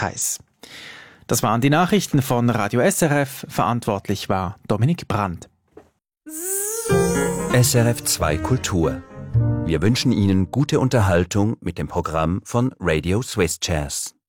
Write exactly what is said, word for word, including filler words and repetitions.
heiß. Das waren die Nachrichten von Radio S R F. Verantwortlich war Dominik Brandt. S R F zwei Kultur. Wir wünschen Ihnen gute Unterhaltung mit dem Programm von Radio Swiss Jazz.